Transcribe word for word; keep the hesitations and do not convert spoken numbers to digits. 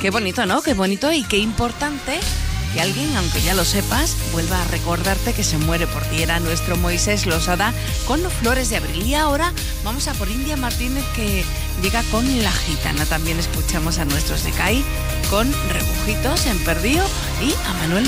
Qué bonito, ¿no? Qué bonito y qué importante que alguien, aunque ya lo sepas, vuelva a recordarte que se muere por ti. Era nuestro Moisés Losada con Flores de Abril. Y ahora vamos a por India Martínez, que llega con La Gitana. También escuchamos a nuestros de C A I con Rebujitos en Perdido y a Manuel